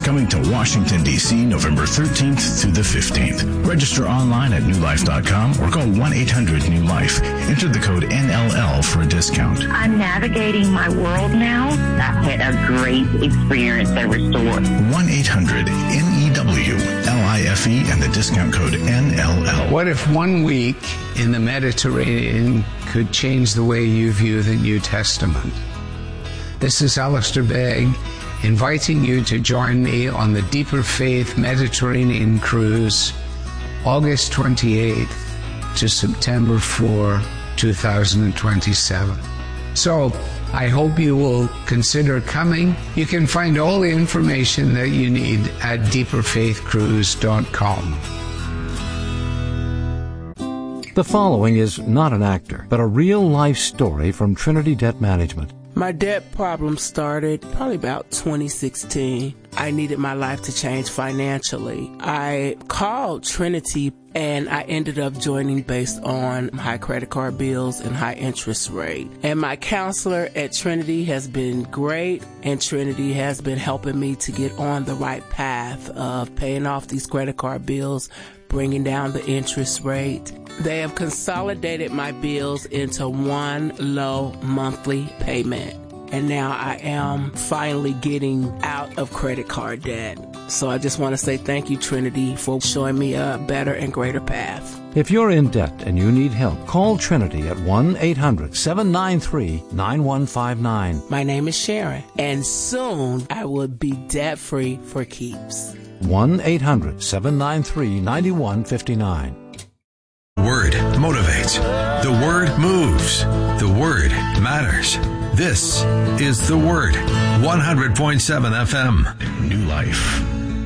coming to Washington, D.C., November 13th through the 15th. Register online at newlife.com or call 1-800-NEW-LIFE. Enter the code NLL for a discount. I'm navigating my world now. I've had a great experience at Restore. 1-800-NEWLIFE and the discount code NLL. What if 1 week in the Mediterranean could change the way you view the New Testament? This is Alistair Begg, inviting you to join me on the Deeper Faith Mediterranean Cruise, August 28th to September 4, 2027. So, I hope you will consider coming. You can find all the information that you need at deeperfaithcruise.com. The following is not an actor, but a real-life story from Trinity Debt Management. My debt problem started probably about 2016. I needed my life to change financially. I called Trinity and I ended up joining based on high credit card bills and high interest rate. And my counselor at Trinity has been great, and Trinity has been helping me to get on the right path of paying off these credit card bills, bringing down the interest rate. They have consolidated my bills into one low monthly payment. And now I am finally getting out of credit card debt. So I just want to say thank you, Trinity, for showing me a better and greater path. If you're in debt and you need help, call Trinity at 1-800-793-9159. My name is Sharon, and soon I will be debt-free for keeps. 1-800-793-9159. Word motivates. The Word moves. The Word matters. This is The Word. 100.7 FM. New Life.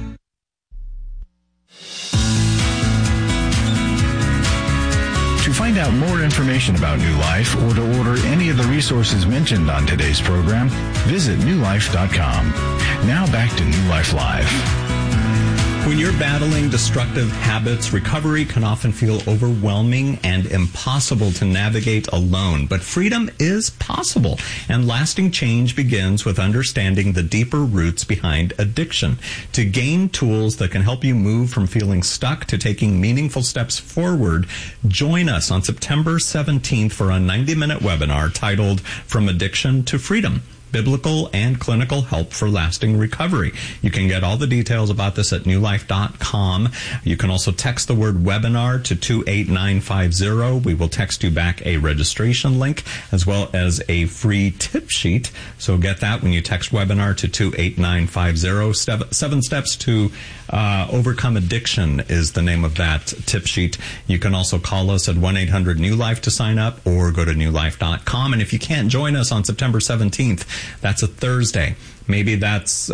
To find out more information about New Life or to order any of the resources mentioned on today's program, visit newlife.com. Now back to New Life Live. When you're battling destructive habits, recovery can often feel overwhelming and impossible to navigate alone. But freedom is possible, and lasting change begins with understanding the deeper roots behind addiction. To gain tools that can help you move from feeling stuck to taking meaningful steps forward, join us on September 17th for a 90-minute webinar titled From Addiction to Freedom: Biblical and Clinical Help for Lasting Recovery. You can get all the details about this at newlife.com. You can also text the word webinar to 28950. We will text you back a registration link as well as a free tip sheet. So get that when you text webinar to 28950. 7 steps to overcome addiction is the name of that tip sheet. You can also call us at 1-800-NEW-LIFE to sign up or go to newlife.com. And if you can't join us on September 17th, that's a Thursday. Maybe that's,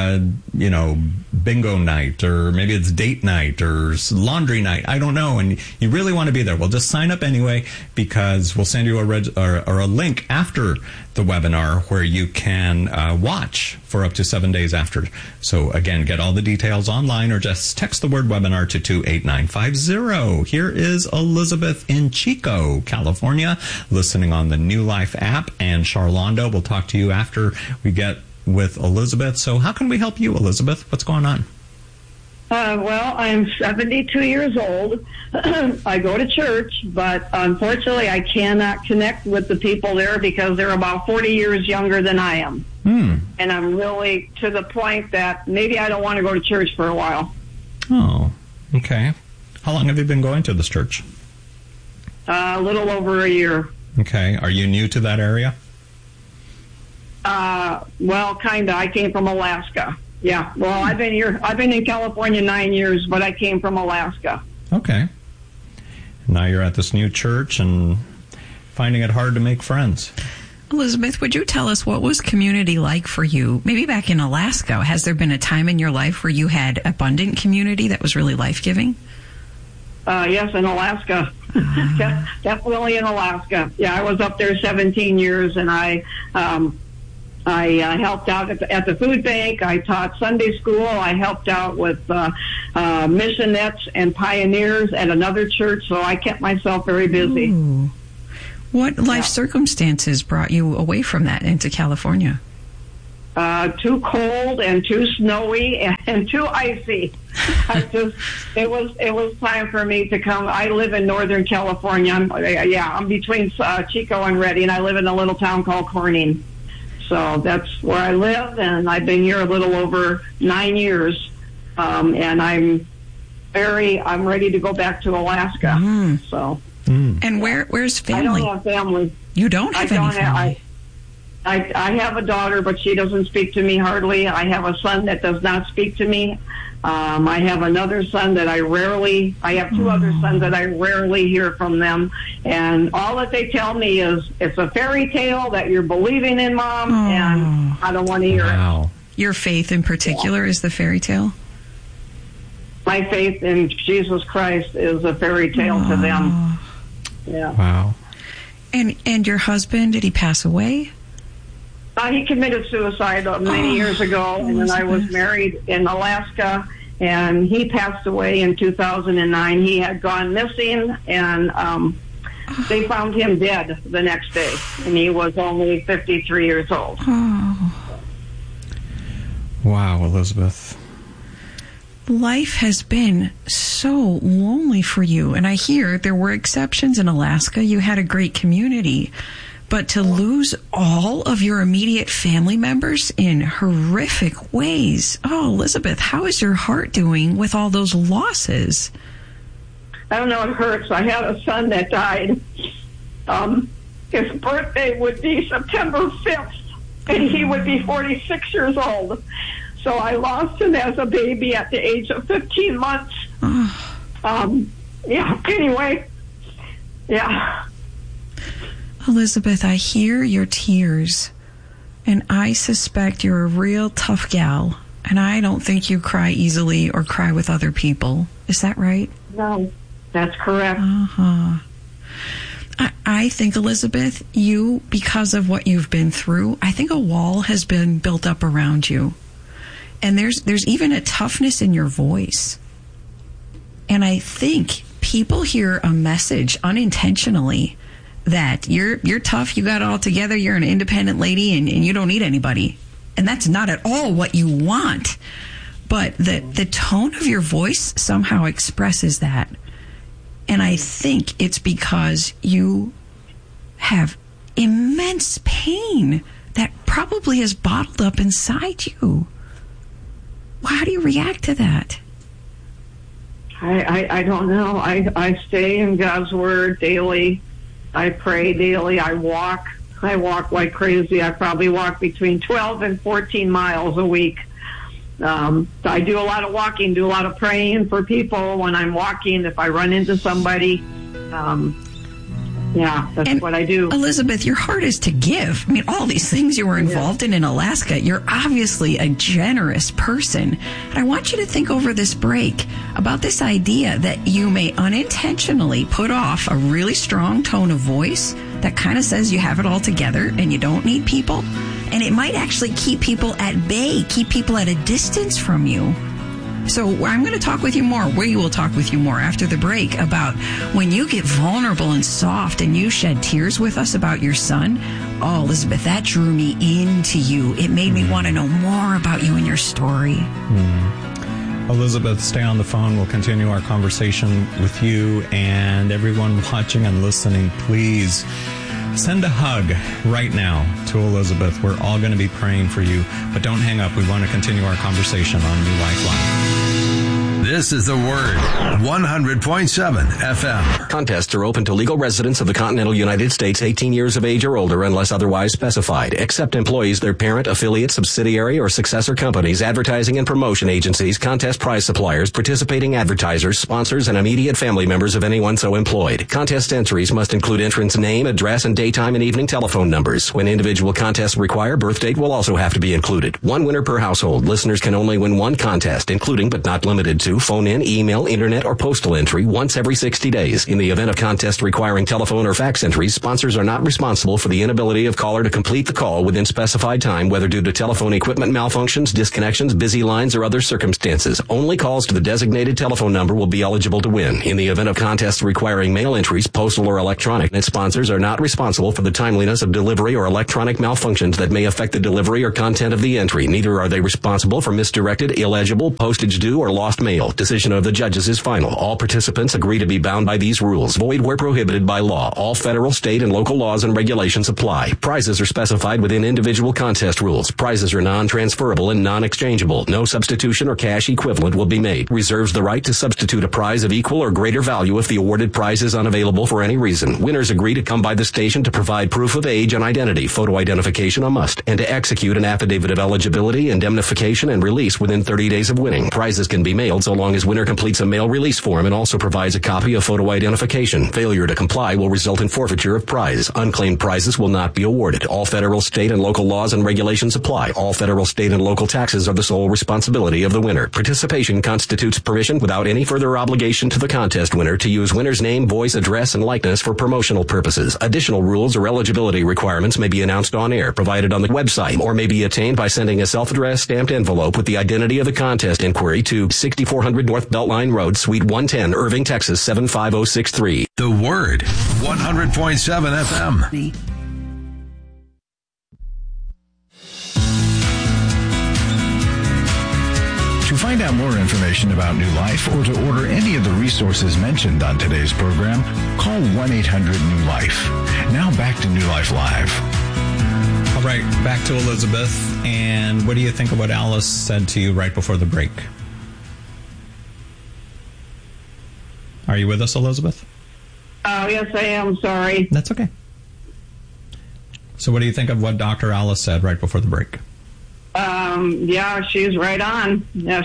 bingo night, or maybe it's date night or laundry night. I don't know. And you really want to be there. Well, just sign up anyway, because we'll send you a link after the webinar where you can watch for up to 7 days after. So again, get all the details online or just text the word webinar to 28950. Here is Elizabeth in Chico, California, listening on the New Life app. And Charlondo, we'll talk to you after we get with Elizabeth. So how can we help you, Elizabeth? What's going on? Well, I'm 72 years old. I go to church, but unfortunately I cannot connect with the people there because they're about 40 years younger than I am. And I'm really to the point that maybe I don't want to go to church for a while. Oh, okay. How long have you been going to this church? A little over a year. Okay. Are you new to that area? Well, kind of. I came from Alaska. Yeah. Well, I've been here. I've been in California 9 years, but I came from Alaska. Okay. Now you're at this new church and finding it hard to make friends. Elizabeth, would you tell us what was community like for you? Maybe back in Alaska, has there been a time in your life where you had abundant community that was really life-giving? Yes, in Alaska. Definitely in Alaska. Yeah, I was up there 17 years, and I helped out at the food bank. I taught Sunday school. I helped out with missionettes and pioneers at another church, so I kept myself very busy. Ooh. What life circumstances brought you away from that into California? too cold and too snowy and too icy. It was time for me to come. I live in Northern California. I'm between Chico and Redding, and I live in a little town called Corning. So that's where I live, and I've been here a little over 9 years. And I'm ready to go back to Alaska. So. And where's family? I don't have family. You don't have any family? I have a daughter, but she doesn't speak to me hardly. I have a son that does not speak to me. I have another son that I have two other sons that I rarely hear from them. And all that they tell me is, it's a fairy tale that you're believing in, Mom, and I don't want to hear it. Your faith in particular is the fairy tale? My faith in Jesus Christ is a fairy tale to them. Yeah. Wow. And your husband, did he pass away? He committed suicide many years ago, and then I was married in Alaska, and he passed away in 2009. He had gone missing, and they found him dead the next day, and he was only 53 years old. Wow, Elizabeth. Life has been so lonely for you, and I hear there were exceptions in Alaska. You had a great community, but to lose all of your immediate family members in horrific ways. Oh, Elizabeth, how is your heart doing with all those losses? I don't know, it hurts. I had a son that died. His birthday would be September 5th, and he would be 46 years old. So I lost him as a baby at the age of 15 months. Anyway. Elizabeth, I hear your tears, and I suspect you're a real tough gal, and I don't think you cry easily or cry with other people. Is that right? No, that's correct. I think, Elizabeth, you, because of what you've been through, I think a wall has been built up around you. And there's even a toughness in your voice. And I think people hear a message unintentionally that you're tough, you got it all together, you're an independent lady, and you don't need anybody. And that's not at all what you want. But the tone of your voice somehow expresses that. And I think it's because you have immense pain that probably is bottled up inside you. How do you react to that? I don't know. I stay in God's Word daily. I pray daily. I walk like crazy. I probably walk between 12 and 14 miles a week. I do a lot of walking, do a lot of praying for people when I'm walking. If I run into somebody, that's what I do. Elizabeth, your heart is to give. I mean, all these things you were involved in Alaska, you're obviously a generous person. And I want you to think over this break about this idea that you may unintentionally put off a really strong tone of voice that kind of says you have it all together and you don't need people. And it might actually keep people at bay, keep people at a distance from you. So I'm going to talk with you more. We will talk with you more after the break about when you get vulnerable and soft and you shed tears with us about your son. Oh, Elizabeth, that drew me into you. It made me want to know more about you and your story. Elizabeth, stay on the phone. We'll continue our conversation with you, and everyone watching and listening, please send a hug right now to Elizabeth. We're all going to be praying for you, but don't hang up. We want to continue our conversation on New Life Live. This is The Word, 100.7 FM. Contests are open to legal residents of the continental United States 18 years of age or older unless otherwise specified, except employees, their parent, affiliate, subsidiary, or successor companies, advertising and promotion agencies, contest prize suppliers, participating advertisers, sponsors, and immediate family members of anyone so employed. Contest entries must include entrant's name, address, and daytime and evening telephone numbers. When individual contests require, birth date will also have to be included. One winner per household. Listeners can only win one contest, including but not limited to to phone in, email, internet, or postal entry once every 60 days. In the event of contest requiring telephone or fax entries, sponsors are not responsible for the inability of caller to complete the call within specified time, whether due to telephone equipment malfunctions, disconnections, busy lines, or other circumstances. Only calls to the designated telephone number will be eligible to win. In the event of contests requiring mail entries, postal or electronic, sponsors are not responsible for the timeliness of delivery or electronic malfunctions that may affect the delivery or content of the entry. Neither are they responsible for misdirected, illegible, postage due, or lost mail. Decision of the judges is final. All participants agree to be bound by these rules. Void where prohibited by law. All federal, state, and local laws and regulations apply. Prizes are specified within individual contest rules. Prizes are non-transferable and non-exchangeable. No substitution or cash equivalent will be made. Reserves the right to substitute a prize of equal or greater value if the awarded prize is unavailable for any reason. Winners agree to come by the station to provide proof of age and identity, photo identification a must, and to execute an affidavit of eligibility, indemnification, and release within 30 days of winning. Prizes can be mailed so long as winner completes a mail release form and also provides a copy of photo identification. Failure to comply will result in forfeiture of prize. Unclaimed prizes will not be awarded. All federal, state, and local laws and regulations apply. All federal, state, and local taxes are the sole responsibility of the winner. Participation constitutes permission without any further obligation to the contest winner to use winner's name, voice, address, and likeness for promotional purposes. Additional rules or eligibility requirements may be announced on air, provided on the website, or may be attained by sending a self-addressed stamped envelope with the identity of the contest inquiry to 6400 North Beltline Road, Suite 110, Irving, Texas 75063. The Word, 100.7 FM. To find out more information about New Life or to order any of the resources mentioned on today's program, call 1-800-NEW-LIFE. Now back to New Life Live. All right, back to Elizabeth. And what do you think of what Alice said to you right before the break? Are you with us, Elizabeth? Oh, yes, I am. Sorry. That's okay. So what do you think of what Dr. Alice said right before the break? Yeah, she's right on. Yeah,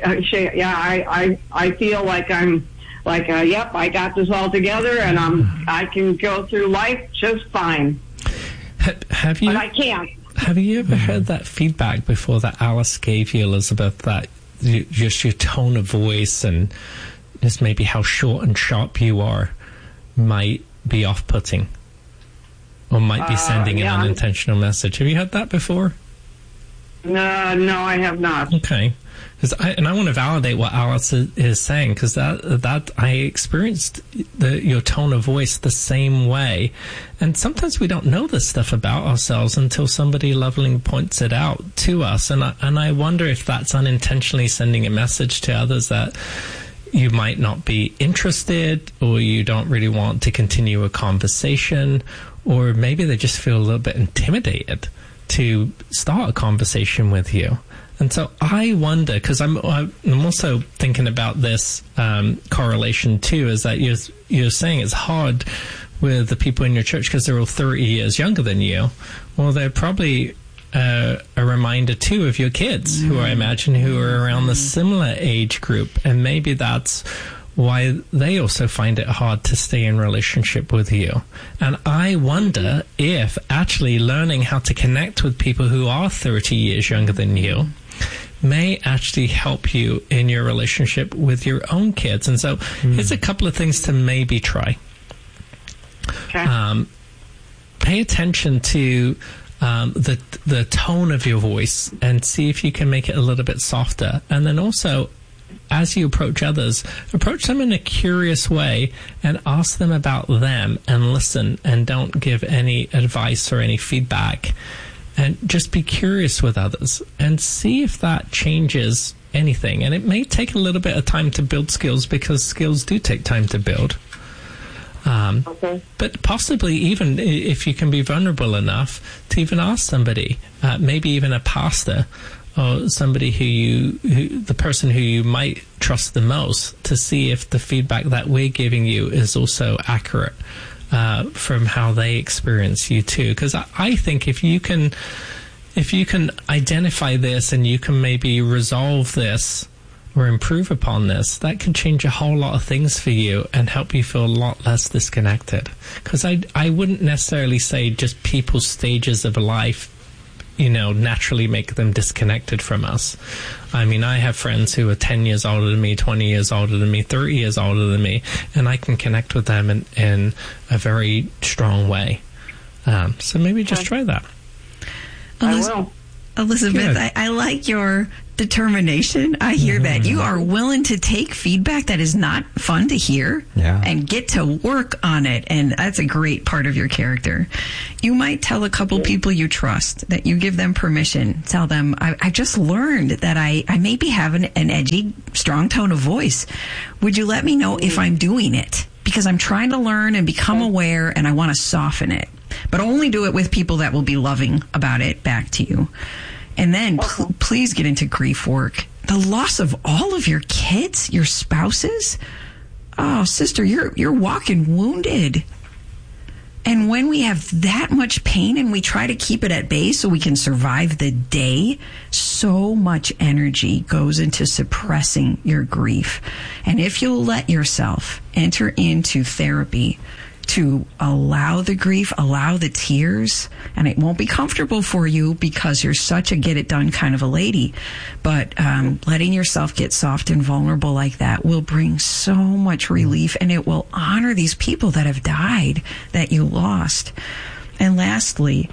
I feel like I'm like, yep, I got this all together, and I can go through life just fine. Have you? But I can't. Have you ever heard that feedback before that Alice gave you, Elizabeth? That just your tone of voice and just maybe how short and sharp you are might be off-putting, or might be sending an unintentional message. Have you heard that before? No, I have not. Okay. I want to validate what Alice is saying, because that I experienced your tone of voice the same way. And sometimes we don't know this stuff about ourselves until somebody lovingly points it out to us. And I wonder if that's unintentionally sending a message to others that you might not be interested, or you don't really want to continue a conversation, or maybe they just feel a little bit intimidated to start a conversation with you. And so I wonder, because I'm also thinking about this correlation too, is that you're saying it's hard with the people in your church because they're all 30 years younger than you. Well, they're probably a reminder too of your kids, who I imagine who are around the similar age group, and maybe that's why they also find it hard to stay in relationship with you. And I wonder if actually learning how to connect with people who are 30 years younger than you may actually help you in your relationship with your own kids. And so here's a couple of things to maybe try. Okay. Pay attention to the tone of your voice and see if you can make it a little bit softer. And then also, as you approach others, approach them in a curious way and ask them about them and listen, and don't give any advice or any feedback. And just be curious with others and see if that changes anything. And it may take a little bit of time to build skills, because skills do take time to build. Okay. But possibly even if you can be vulnerable enough to even ask somebody, maybe even a pastor, or somebody who the person who you might trust the most, to see if the feedback that we're giving you is also accurate from how they experience you too. Because I think if you can identify this and you can maybe resolve this or improve upon this, that can change a whole lot of things for you and help you feel a lot less disconnected. Because I wouldn't necessarily say just people's stages of life, naturally make them disconnected from us. I mean, I have friends who are 10 years older than me, 20 years older than me, 30 years older than me, and I can connect with them in a very strong way. So maybe just try that. I will. Elizabeth, I like your determination. I hear that. You are willing to take feedback that is not fun to hear and get to work on it. And that's a great part of your character. You might tell a couple people you trust that you give them permission. Tell them, I just learned that I maybe have an edgy, strong tone of voice. Would you let me know if I'm doing it? Because I'm trying to learn and become aware, and I want to soften it. But only do it with people that will be loving about it back to you. And then please get into grief work. The loss of all of your kids, your spouses. Oh, sister, you're walking wounded. And when we have that much pain and we try to keep it at bay so we can survive the day, so much energy goes into suppressing your grief. And if you'll let yourself enter into therapy to allow the grief, allow the tears, and it won't be comfortable for you because you're such a get-it-done kind of a lady, but letting yourself get soft and vulnerable like that will bring so much relief, and it will honor these people that have died that you lost. And lastly,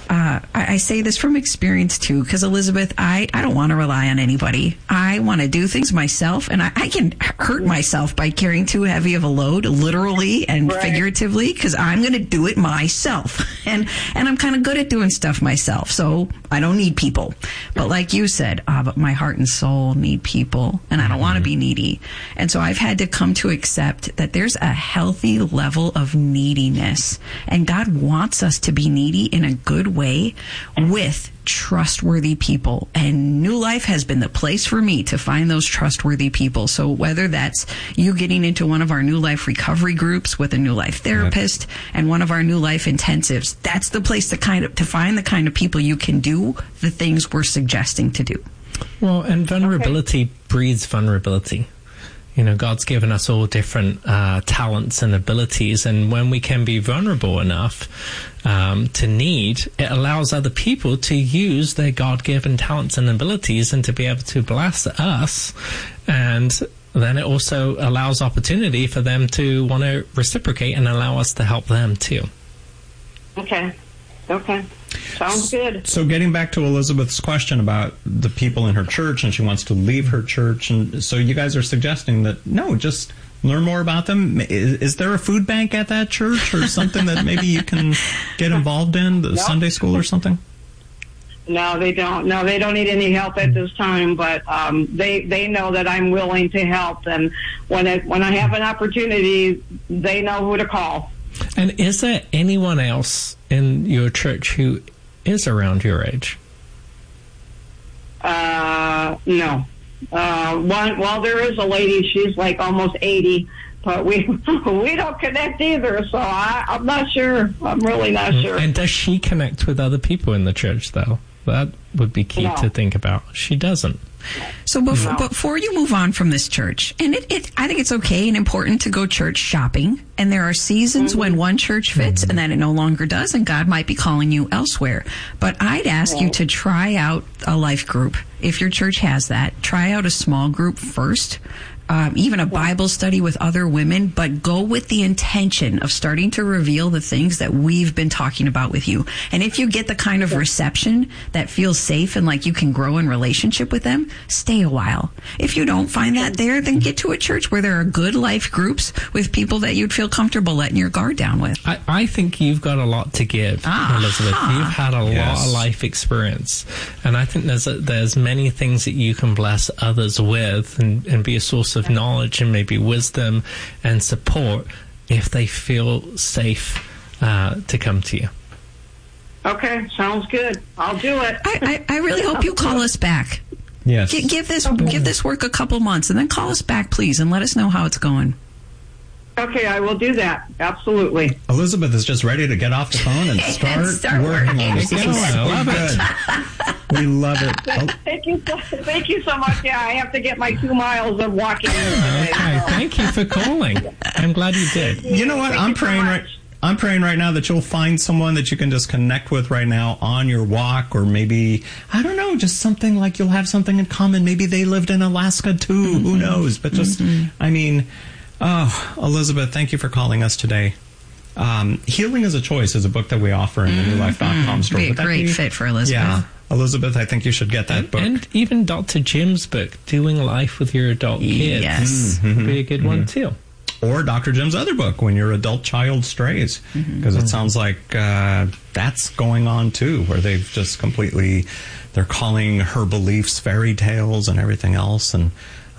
I say this from experience too, because Elizabeth, I don't want to rely on anybody. I want to do things myself, and I can hurt myself by carrying too heavy of a load, literally and figuratively, because I'm going to do it myself. And I'm kind of good at doing stuff myself, so I don't need people. But like you said, but my heart and soul need people, and I don't want to be needy. And so I've had to come to accept that there's a healthy level of neediness, and God wants us to be needy in a good way with trustworthy people. And New Life has been the place for me to find those trustworthy people. So whether that's you getting into one of our New Life recovery groups with a New Life therapist and one of our New Life intensives, that's the place to find the kind of people you can do the things we're suggesting to do. Well, and vulnerability breeds vulnerability. God's given us all different talents and abilities, and when we can be vulnerable enough to need, it allows other people to use their God-given talents and abilities and to be able to bless us, and then it also allows opportunity for them to want to reciprocate and allow us to help them too. Okay. Sounds good. So getting back to Elizabeth's question about the people in her church, and she wants to leave her church, and so you guys are suggesting that, no, just learn more about them. Is there a food bank at that church or something that maybe you can get involved in, the Sunday school or something? No, they don't. No, they don't need any help at this time, but they know that I'm willing to help, and when I have an opportunity, they know who to call. And is there anyone else in your church who is around your age? No. Well, there is a lady. She's like almost 80, but we don't connect either. So I'm not sure. I'm really not sure. And does she connect with other people in the church, though? That would be key to think about. She doesn't. So before you move on from this church, and I think it's okay and important to go church shopping, and there are seasons when one church fits and then it no longer does, and God might be calling you elsewhere. But I'd ask you to try out a life group. If your church has that, try out a small group first. Even a Bible study with other women, but go with the intention of starting to reveal the things that we've been talking about with you. And if you get the kind of reception that feels safe and like you can grow in relationship with them, stay a while. If you don't find that there, then get to a church where there are good life groups with people that you'd feel comfortable letting your guard down with. I think you've got a lot to give, Elizabeth. You've had a lot of life experience. And I think there's many things that you can bless others with and be a source of knowledge and maybe wisdom and support if they feel safe to come to you. Okay, sounds good. I'll do it. I really hope you call us back. Yes. Give this work a couple months and then call us back, please, and let us know how it's going. Okay, I will do that. Absolutely. Elizabeth is just ready to get off the phone and start working on this. This is so good. We love it. Thank you so much. Yeah, I have to get my 2 miles of walking today. Okay, thank you for calling. I'm glad you did. You know what? I'm I'm praying right now that you'll find someone that you can just connect with right now on your walk, or maybe, I don't know, just something like you'll have something in common. Maybe they lived in Alaska too. Who knows? But just, I mean, Elizabeth, thank you for calling us today. Healing is a Choice is a book that we offer in the newlife.com store. Be a great fit for Elizabeth. Yeah. Elizabeth, I think you should get that book. And even Dr. Jim's book, Doing Life with Your Adult Kids. Yes. Would be a good one too. Or Dr. Jim's other book, When Your Adult Child Strays, because it sounds like that's going on too, where they've just completely, they're calling her beliefs fairy tales and everything else. And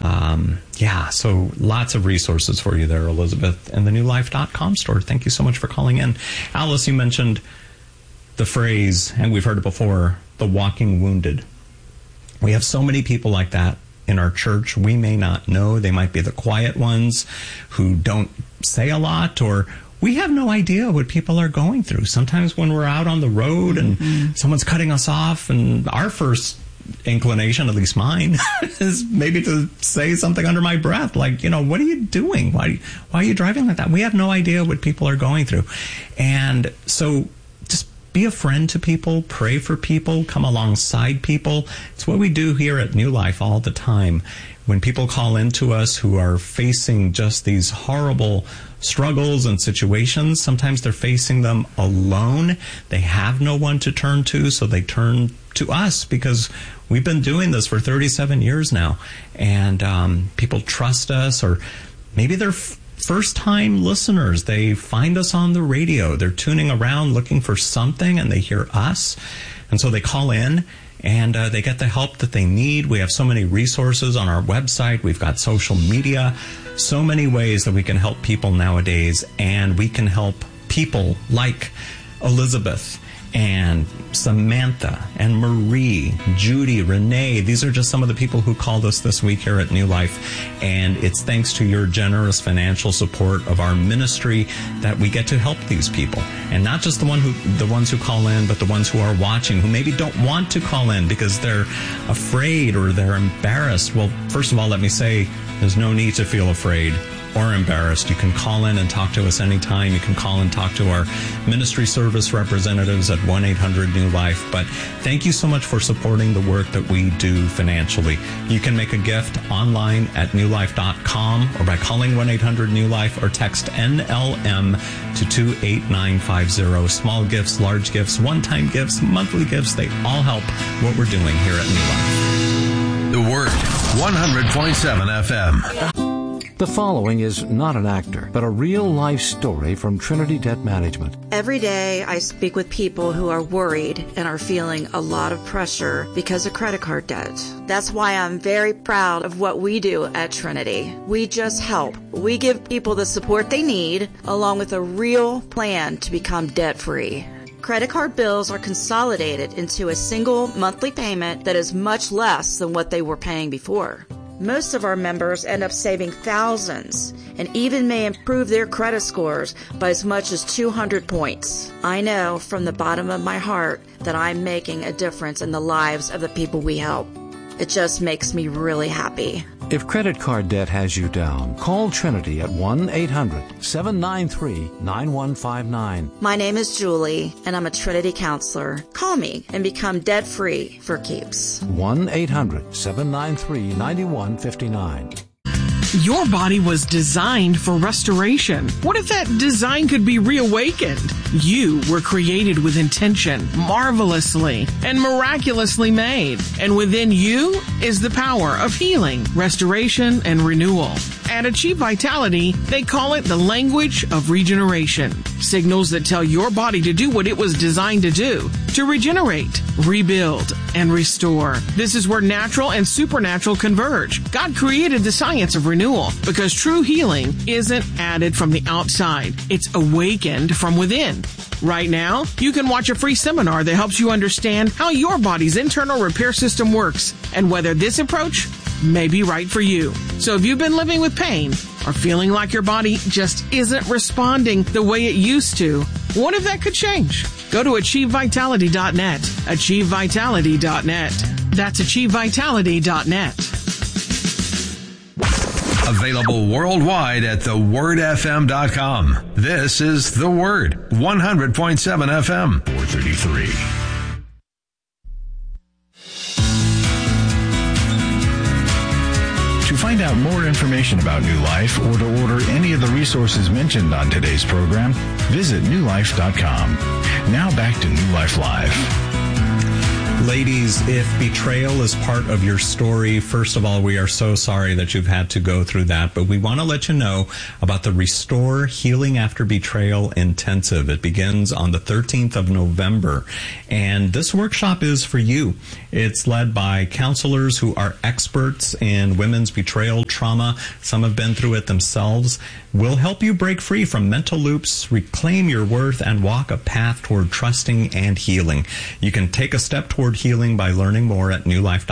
so lots of resources for you there, Elizabeth, in the newlife.com store. Thank you so much for calling in. Alice, you mentioned the phrase, and we've heard it before, the walking wounded. We have so many people like that in our church. We may not know. They might be the quiet ones who don't say a lot, or we have no idea what people are going through. Sometimes when we're out on the road and someone's cutting us off, and our first inclination, at least mine, is maybe to say something under my breath, like, what are you doing? Why are you driving like that? We have no idea what people are going through. And so just be a friend to people, pray for people, come alongside people. It's what we do here at New Life all the time. When people call into us who are facing just these horrible struggles and situations, sometimes they're facing them alone. They have no one to turn to, so they turn to us because we've been doing this for 37 years now. And people trust us, or maybe they're first-time listeners. They find us on the radio. They're tuning around looking for something, and they hear us. And so they call in, and they get the help that they need. We have so many resources on our website. We've got social media, so many ways that we can help people nowadays. And we can help people like Elizabeth and Samantha and Marie, Judy, Renee. These are just some of the people who called us this week here at New Life. And it's thanks to your generous financial support of our ministry that we get to help these people. And not just the ones who call in, but the ones who are watching, who maybe don't want to call in because they're afraid or they're embarrassed. Well, first of all, let me say, there's no need to feel afraid or embarrassed. You can call in and talk to us anytime. You can call and talk to our ministry service representatives at 1-800-NEW-LIFE. But thank you so much for supporting the work that we do financially. You can make a gift online at newlife.com or by calling 1-800-NEW-LIFE or text NLM to 28950. Small gifts, large gifts, one-time gifts, monthly gifts, they all help what we're doing here at New Life. The Word, 100.7 FM. The following is not an actor, but a real-life story from Trinity Debt Management. Every day I speak with people who are worried and are feeling a lot of pressure because of credit card debt. That's why I'm very proud of what we do at Trinity. We just help. We give people the support they need, along with a real plan to become debt-free. Credit card bills are consolidated into a single monthly payment that is much less than what they were paying before. Most of our members end up saving thousands and even may improve their credit scores by as much as 200 points. I know from the bottom of my heart that I'm making a difference in the lives of the people we help. It just makes me really happy. If credit card debt has you down, call Trinity at 1-800-793-9159. My name is Julie, and I'm a Trinity counselor. Call me and become debt-free for keeps. 1-800-793-9159. Your body was designed for restoration. What if that design could be reawakened? You were created with intention, marvelously and miraculously made. And within you is the power of healing, restoration, and renewal. At Achieve Vitality, they call it the language of regeneration. Signals that tell your body to do what it was designed to do, to regenerate, rebuild, and restore. This is where natural and supernatural converge. God created the science of renewal because true healing isn't added from the outside. It's awakened from within. Right now, you can watch a free seminar that helps you understand how your body's internal repair system works and whether this approach may be right for you. So if you've been living with pain or feeling like your body just isn't responding the way it used to, what if that could change? Go to AchieveVitality.net. AchieveVitality.net. That's AchieveVitality.net. Available worldwide at thewordfm.com. This is The Word, 100.7 FM, 433. To find out more information about New Life or to order any of the resources mentioned on today's program, visit newlife.com. Now back to New Life Live. Ladies, if betrayal is part of your story, first of all, we are so sorry that you've had to go through that, but we want to let you know about the Restore Healing After Betrayal Intensive. It begins on the 13th of November, and this workshop is for you. It's led by counselors who are experts in women's betrayal trauma. Some have been through it themselves. We'll help you break free from mental loops, reclaim your worth, and walk a path toward trusting and healing. You can take a step toward healing by learning more at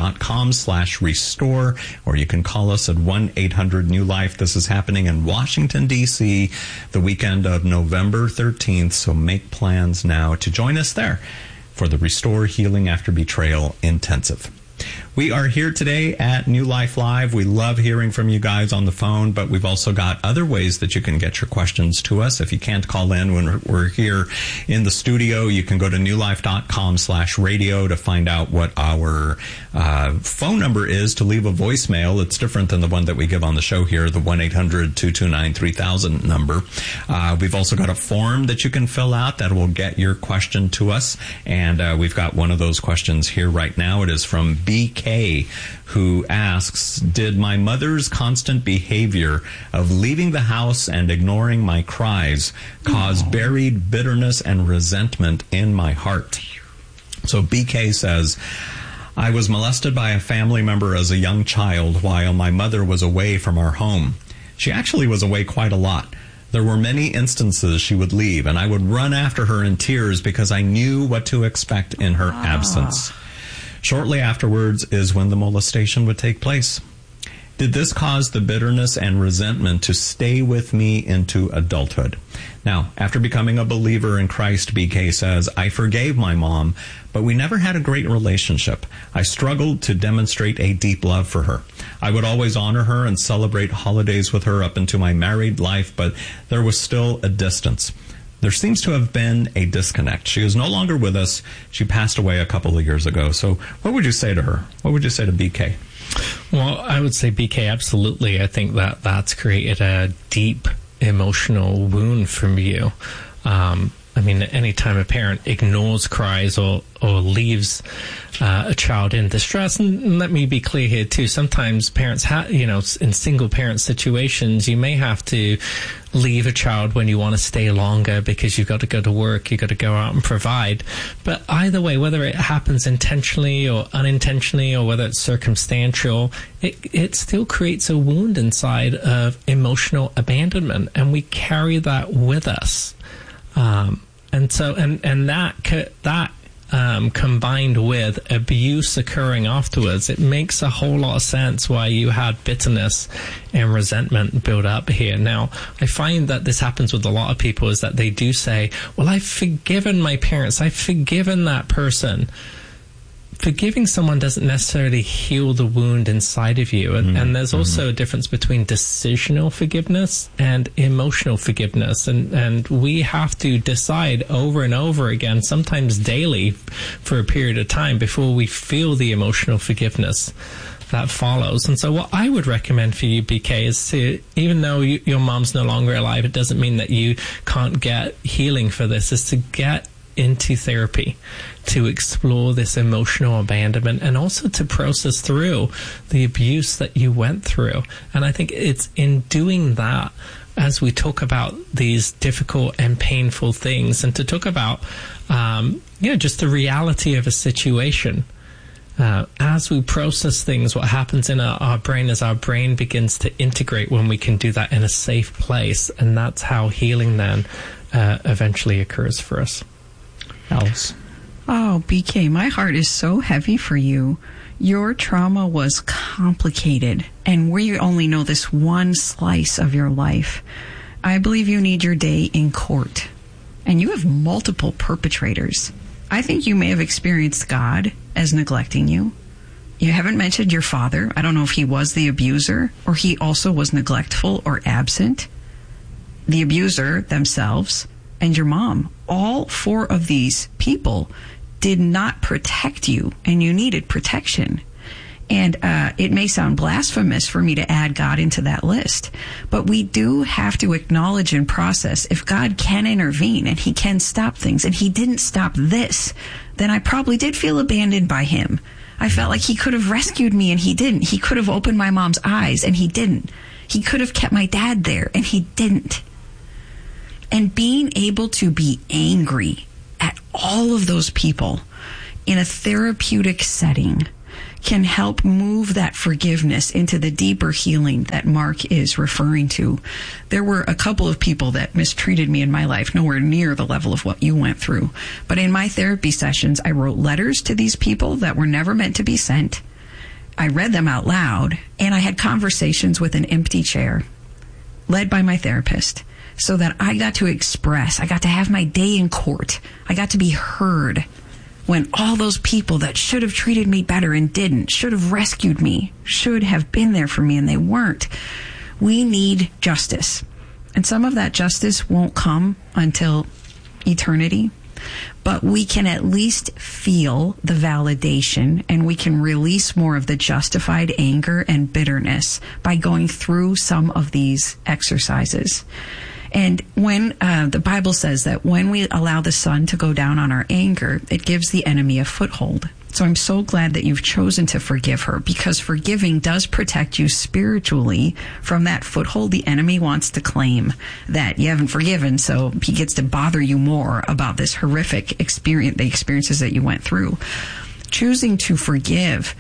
newlife.com/restore, or you can call us at 1-800-NEW-LIFE. This is happening in Washington, D.C., the weekend of November 13th, so make plans now to join us there for the Restore Healing After Betrayal Intensive. We are here today at New Life Live. We love hearing from you guys on the phone, but we've also got other ways that you can get your questions to us. If you can't call in when we're here in the studio, you can go to newlife.com/radio to find out what our phone number is to leave a voicemail. It's different than the one that we give on the show here, the 1-800-229-3000 number. We've also got a form that you can fill out that will get your question to us, and we've got one of those questions here right now. It is from BK, who asks, did my mother's constant behavior of leaving the house and ignoring my cries cause buried bitterness and resentment in my heart? So BK says, I was molested by a family member as a young child while my mother was away from our home. She actually was away quite a lot. There were many instances she would leave, and I would run after her in tears because I knew what to expect in her absence. Shortly afterwards is when the molestation would take place. Did this cause the bitterness and resentment to stay with me into adulthood? Now, after becoming a believer in Christ, BK says, I forgave my mom, but we never had a great relationship. I struggled to demonstrate a deep love for her. I would always honor her and celebrate holidays with her up into my married life, but there was still a distance. There seems to have been a disconnect. She is no longer with us. She passed away a couple of years ago. So what would you say to her? What would you say to BK? Well, I would say, BK, absolutely. I think that's created a deep emotional wound from you. I mean, anytime a parent ignores cries or leaves a child in distress, and let me be clear here too, sometimes parents in single parent situations, you may have to leave a child when you want to stay longer because you've got to go to work, you've got to go out and provide. But either way, whether it happens intentionally or unintentionally, or whether it's circumstantial, it still creates a wound inside of emotional abandonment, and we carry that with us. And that combined with abuse occurring afterwards, it makes a whole lot of sense why you had bitterness and resentment build up here. Now, I find that this happens with a lot of people, is that they do say, well, I've forgiven my parents, I've forgiven that person. Forgiving someone doesn't necessarily heal the wound inside of you. And there's also a difference between decisional forgiveness and emotional forgiveness. And we have to decide over and over again, sometimes daily, for a period of time before we feel the emotional forgiveness that follows. And so what I would recommend for you, BK, is to, even though your mom's no longer alive, it doesn't mean that you can't get healing for this, is to get into therapy, to explore this emotional abandonment, and also to process through the abuse that you went through. And I think it's in doing that, as we talk about these difficult and painful things, and to talk about just the reality of a situation. As we process things, what happens in our brain is our brain begins to integrate when we can do that in a safe place, and that's how healing then eventually occurs for us. Alice? Oh, BK, my heart is so heavy for you. Your trauma was complicated, and we only know this one slice of your life. I believe you need your day in court, and you have multiple perpetrators. I think you may have experienced God as neglecting you. You haven't mentioned your father. I don't know if he was the abuser or he also was neglectful or absent. The abuser themselves and your mom, all 4 of these people did not protect you, and you needed protection. And it may sound blasphemous for me to add God into that list, but we do have to acknowledge and process if God can intervene and he can stop things, and he didn't stop this, then I probably did feel abandoned by him. I felt like he could have rescued me and he didn't. He could have opened my mom's eyes and he didn't. He could have kept my dad there and he didn't. And being able to be angry at all of those people in a therapeutic setting can help move that forgiveness into the deeper healing that Mark is referring to. There were a couple of people that mistreated me in my life, nowhere near the level of what you went through. But in my therapy sessions, I wrote letters to these people that were never meant to be sent. I read them out loud, and I had conversations with an empty chair, led by my therapist, so that I got to express, I got to have my day in court. I got to be heard. When all those people that should have treated me better and didn't, should have rescued me, should have been there for me, and they weren't. We need justice. And some of that justice won't come until eternity. But we can at least feel the validation, and we can release more of the justified anger and bitterness by going through some of these exercises. And when the Bible says that when we allow the sun to go down on our anger, it gives the enemy a foothold. So I'm so glad that you've chosen to forgive her, because forgiving does protect you spiritually from that foothold the enemy wants to claim, that you haven't forgiven, so he gets to bother you more about this horrific experience, the experiences that you went through. Choosing to forgive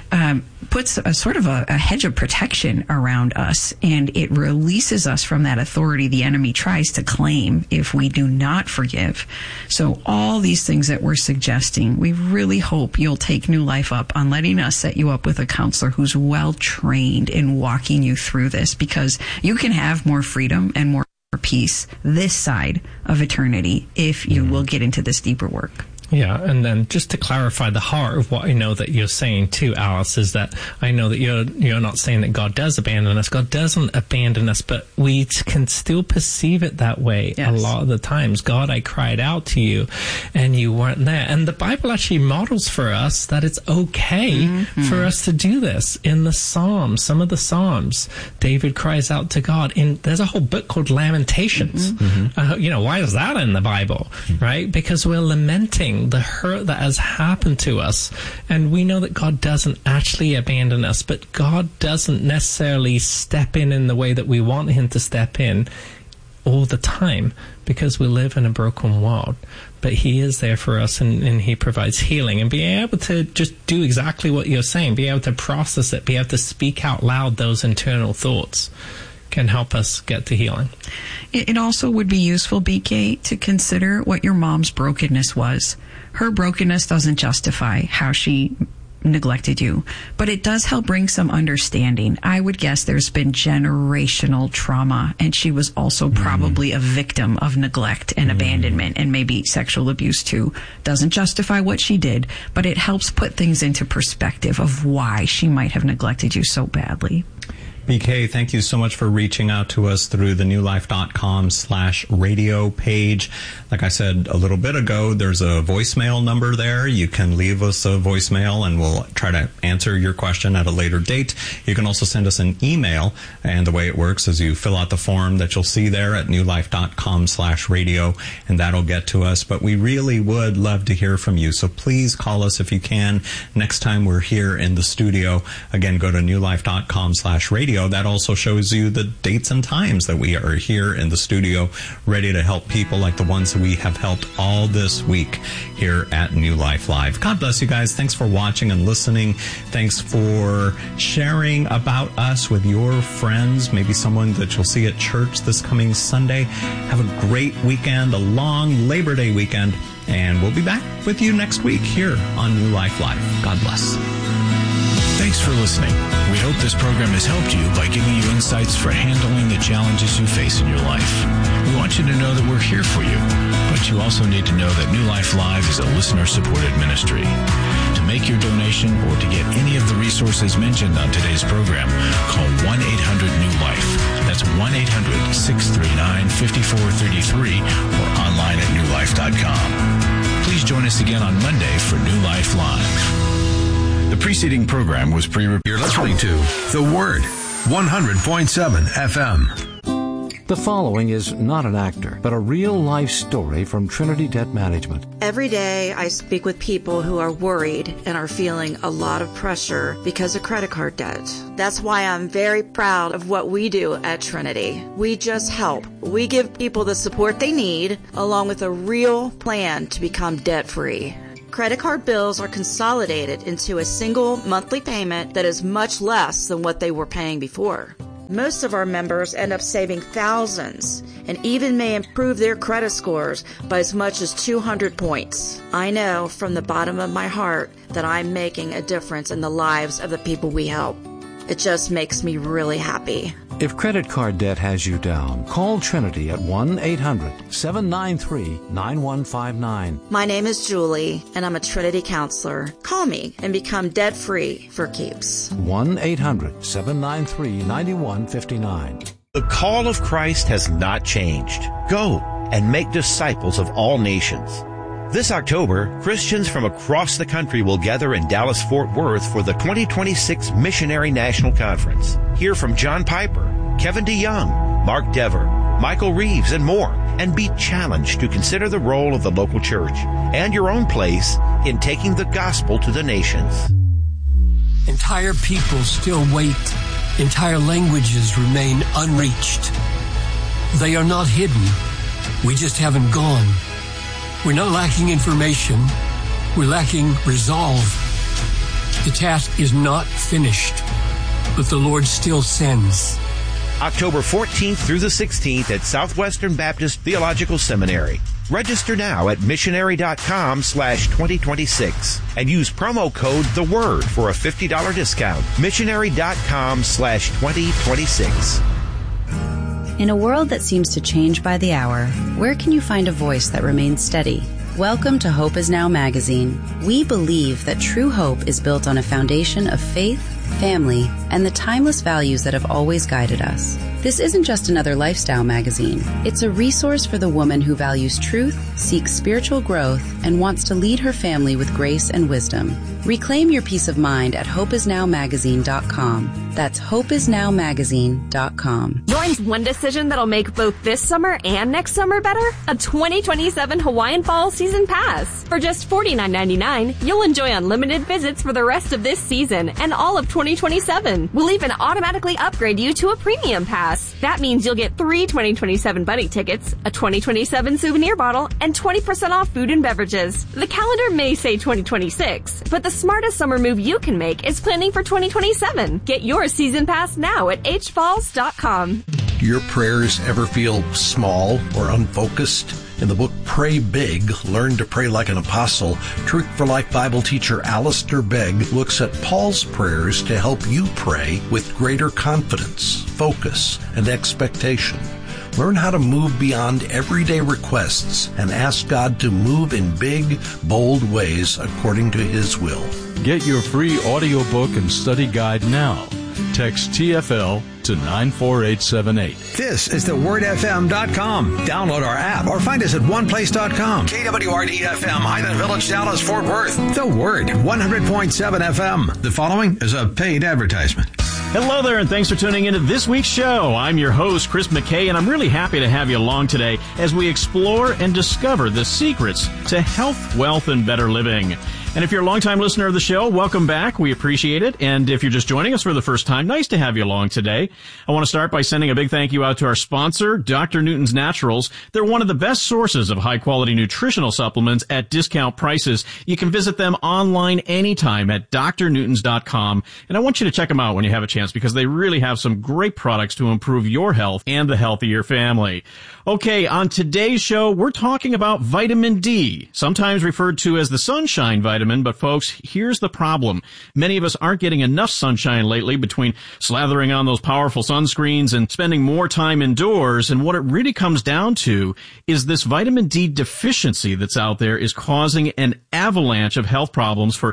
puts a sort of a hedge of protection around us, and it releases us from that authority the enemy tries to claim if we do not forgive. So all these things that we're suggesting, we really hope you'll take New Life up on letting us set you up with a counselor who's well trained in walking you through this, because you can have more freedom and more peace this side of eternity if you will get into this deeper work. Yeah, and then just to clarify the heart of what I know that you're saying too, Alice, is that I know that you're not saying that God does abandon us. God doesn't abandon us, but we can still perceive it that way. Yes. A lot of the times. God, I cried out to you, and you weren't there. And the Bible actually models for us that it's okay for us to do this. In the Psalms, some of the Psalms, David cries out to God. There's a whole book called Lamentations. Why is that in the Bible? Right? Because we're lamenting the hurt that has happened to us, and we know that God doesn't actually abandon us, but God doesn't necessarily step in the way that we want him to step in all the time, because we live in a broken world. But he is there for us, and he provides healing, and being able to just do exactly what you're saying, be able to process it, be able to speak out loud those internal thoughts, can help us get to healing. It also would be useful, BK, to consider what your mom's brokenness was. Her brokenness doesn't justify how she neglected you, but it does help bring some understanding. I would guess there's been generational trauma, and she was also probably a victim of neglect and abandonment, and maybe sexual abuse too. Doesn't justify what she did, but it helps put things into perspective of why she might have neglected you so badly. BK, thank you so much for reaching out to us through the newlife.com/radio page. Like I said a little bit ago, there's a voicemail number there. You can leave us a voicemail, and we'll try to answer your question at a later date. You can also send us an email, and the way it works is you fill out the form that you'll see there at newlife.com/radio, and that'll get to us. But we really would love to hear from you, so please call us if you can next time we're here in the studio. Again, go to newlife.com/radio. That also shows you the dates and times that we are here in the studio, ready to help people like the ones that we have helped all this week here at New Life Live. God bless you guys. Thanks for watching and listening. Thanks for sharing about us with your friends, maybe someone that you'll see at church this coming Sunday. Have a great weekend, a long Labor Day weekend, and we'll be back with you next week here on New Life Live. God bless. Thanks for listening. We hope this program has helped you by giving you insights for handling the challenges you face in your life. We want you to know that we're here for you, but you also need to know that New Life Live is a listener-supported ministry. To make your donation or to get any of the resources mentioned on today's program, call 1-800-NEW-LIFE. That's 1-800-639-5433 or online at newlife.com. Please join us again on Monday for New Life Live. The preceding program was You're listening to The Word, 100.7 FM. The following is not an actor, but a real-life story from Trinity Debt Management. Every day I speak with people who are worried and are feeling a lot of pressure because of credit card debt. That's why I'm very proud of what we do at Trinity. We just help. We give people the support they need, along with a real plan to become debt-free. Credit card bills are consolidated into a single monthly payment that is much less than what they were paying before. Most of our members end up saving thousands and even may improve their credit scores by as much as 200 points. I know from the bottom of my heart that I'm making a difference in the lives of the people we help. It just makes me really happy. If credit card debt has you down, call Trinity at 1-800-793-9159. My name is Julie, and I'm a Trinity counselor. Call me and become debt-free for keeps. 1-800-793-9159. The call of Christ has not changed. Go and make disciples of all nations. This October, Christians from across the country will gather in Dallas-Fort Worth for the 2026 Missionary National Conference. Hear from John Piper, Kevin DeYoung, Mark Dever, Michael Reeves, and more, and be challenged to consider the role of the local church and your own place in taking the gospel to the nations. Entire people still wait. Entire languages remain unreached. They are not hidden. We just haven't gone. We're not lacking information. We're lacking resolve. The task is not finished, but the Lord still sends. October 14th through the 16th at Southwestern Baptist Theological Seminary. Register now at missionary.com/2026 and use promo code THEWORD for a $50 discount. Missionary.com/2026. In a world that seems to change by the hour, where can you find a voice that remains steady? Welcome to Hope Is Now magazine. We believe that true hope is built on a foundation of faith, family, and the timeless values that have always guided us. This isn't just another lifestyle magazine. It's a resource for the woman who values truth, seeks spiritual growth, and wants to lead her family with grace and wisdom. Reclaim your peace of mind at hopeisnowmagazine.com. That's hopeisnowmagazine.com. Join one decision that'll make both this summer and next summer better? A 2027 Hawaiian Fall Season Pass. For just $49.99, you'll enjoy unlimited visits for the rest of this season and all of 2027. We'll even automatically upgrade you to a premium pass. That means you'll get 3 2027 bunny tickets, a 2027 souvenir bottle, and 20% off food and beverages. The calendar may say 2026, but the smartest summer move you can make is planning for 2027. Get your season pass now at hfalls.com. Do your prayers ever feel small or unfocused? In the book Pray Big, Learn to Pray Like an Apostle, Truth for Life Bible teacher Alistair Begg looks at Paul's prayers to help you pray with greater confidence, focus, and expectation. Learn how to move beyond everyday requests and ask God to move in big, bold ways according to His will. Get your free audiobook and study guide now. Text TFL to 94878. This is thewordfm.com. Download our app or find us at oneplace.com. KWRD-FM, Highland Village, Dallas, Fort Worth. The Word, 100.7 FM. The following is a paid advertisement. Hello there, and thanks for tuning into this week's show. I'm your host, Chris McKay, and I'm really happy to have you along today as we explore and discover the secrets to health, wealth, and better living. And if you're a longtime listener of the show, welcome back. We appreciate it. And if you're just joining us for the first time, nice to have you along today. I want to start by sending a big thank you out to our sponsor, Dr. Newton's Naturals. They're one of the best sources of high-quality nutritional supplements at discount prices. You can visit them online anytime at drnewtons.com. And I want you to check them out when you have a chance because they really have some great products to improve your health and the health of your family. Okay, on today's show, we're talking about vitamin D, sometimes referred to as the sunshine vitamin vitamin, but folks, here's the problem. Many of us aren't getting enough sunshine lately between slathering on those powerful sunscreens and spending more time indoors. And what it really comes down to is this vitamin D deficiency that's out there is causing an avalanche of health problems for